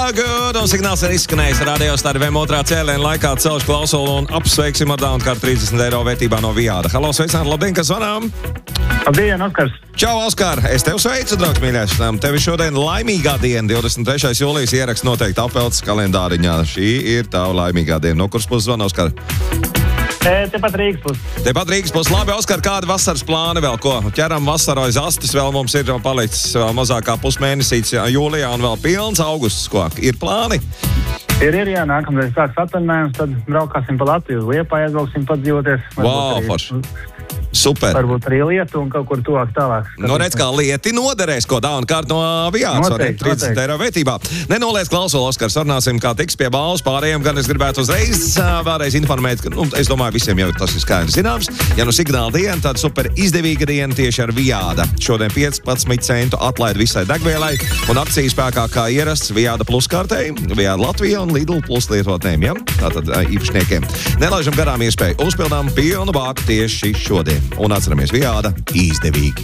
good, un signāls ir izskanējis radio starpiem otrā cēliena laikā celšu klausulu un apsveiksim ar Downcard 30 eiro vērtībā no Viāda. Halo, sveicināti, labdien, kas vanām? Labdien, Oskars! Čau, Oskar! Es tev sveicu, draugs mīļais. Tev ir šodien laimīgā diena, 23. jūlijas ieraksts noteikti apvelts kalendāriņā. Šī ir tava laimīgā diena. No kuras puses zvana, Oskar? Tepat Rīgas puses. Tepat Rīgas puses. Labi, Oskar, kādi vasaras plāni vēl? Ko? Ķeram vasarojas astis, vēl mums ir palicis vēl mazākā pusmēnesīts jūlijā un vēl pilns augusts. Ko? Ir plāni? Ir, jā, nākamreiz kāds atvaļinājums, tad braukāsim pa Latviju, uz Liepāju aizbrauksim padzīvoties. Wow, forši. Super. Varbūt arī Lietu un kaut kur tuvāk tālāk. Nu, redz, kā lieti noderēs, ko Downcard no Viādas var 30 eiro vērtībā. Nenoliec klausulu, Oskar, sarunāsim, kā tiks pie balvas pārējiem, gan es gribētu uzreiz vēlreiz informēt, ka, es domāju, visiem jau tas ir skaidrs zināms. Ja nu signāla diena, tad super izdevīga diena tieši ar Viāda. Šodien 15 centu atlaid visai degvielai un akcijas spēkā kā ierasts Viāda plus kārtēji, Viāda Latvija un Lidl plus lietotnēm, ja? Tātad īpašniekiem. Nelaižam garām iespēju, uzpildām pilnu bāku tieši šodien. Un atceramies, Viāda izdevīgi.